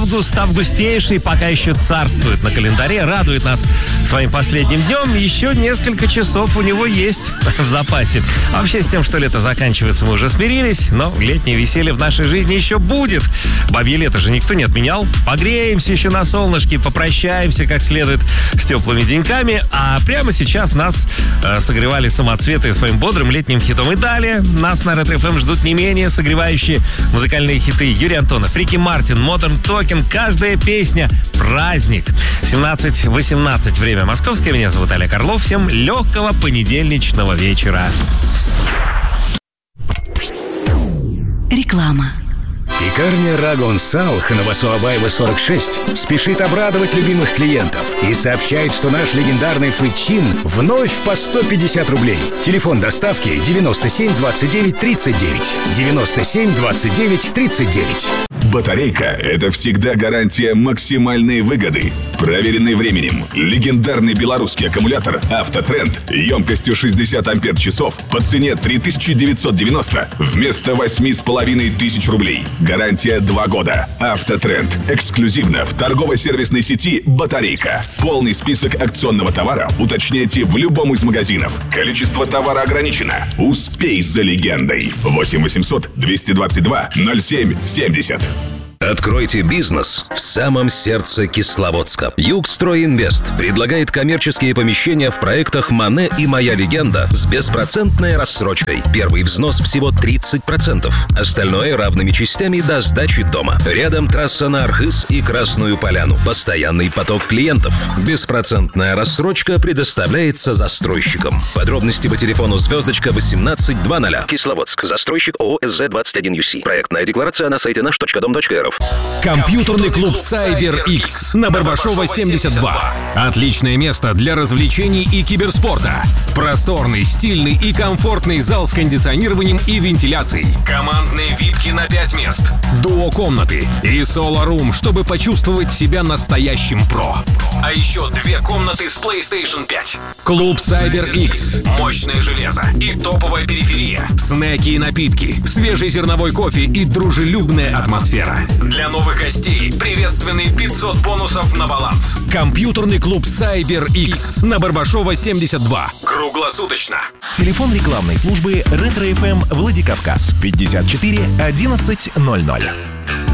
августейший пока еще царствует на календаре, радует нас своим последним днем. Еще несколько часов у него есть в запасе. Вообще с тем, что лето заканчивается, мы уже смирились, но летнее веселье в нашей жизни еще будет. Бабье лето же никто не отменял. Погреемся еще на солнышке, попрощаемся как следует с теплыми деньками. А прямо сейчас нас согревали самоцветы своим бодрым летним хитом. И далее нас на Ретро-ФМ ждут не менее согревающие музыкальные хиты. Юрий Антонов, Рики Мартин, Modern Talking. Каждая песня — праздник. 17:18 время московское. Меня зовут Олег Орлов. Всем легкого понедельничного вечера. Реклама. Пекарня Рагон Салх на Васуабаева 46 спешит обрадовать любимых клиентов и сообщает, что наш легендарный фычин вновь по 150 рублей. Телефон доставки 97 29 39. 97 29 39. Батарейка – это всегда гарантия максимальной выгоды. Проверенный временем, легендарный белорусский аккумулятор «Автотренд» емкостью 60 ампер-часов по цене 3990 вместо 8500 рублей. Гарантия 2 года. «Автотренд» эксклюзивно в торгово-сервисной сети «Батарейка». Полный список акционного товара уточняйте в любом из магазинов. Количество товара ограничено. Успей за легендой. 8 800 222 07 70. Откройте бизнес в самом сердце Кисловодска. Югстройинвест предлагает коммерческие помещения в проектах «Мане» и «Моя легенда» с беспроцентной рассрочкой. Первый взнос всего 30%. Остальное равными частями до сдачи дома. Рядом трасса на Архыз и Красную Поляну. Постоянный поток клиентов. Беспроцентная рассрочка предоставляется застройщикам. Подробности по телефону звездочка 1820. Кисловодск. Застройщик ООО СЗ-21ЮС. Проектная декларация на сайте наш.дом.рф. Компьютерный клуб CyberX на Барбашова 72. Отличное место для развлечений и киберспорта. Просторный, стильный и комфортный зал с кондиционированием и вентиляцией. Командные випки на 5 мест. Дуо-комнаты и соло-рум, чтобы почувствовать себя настоящим про. А еще 2 комнаты с PlayStation 5. Клуб CyberX. Мощное железо и топовая периферия. Снеки и напитки, свежий зерновой кофе и дружелюбная атмосфера. Для новых гостей приветственные 500 бонусов на баланс. Компьютерный клуб CyberX на Барбашова 72. Круглосуточно. Телефон рекламной службы Ретро-ФМ Владикавказ 54 11 00.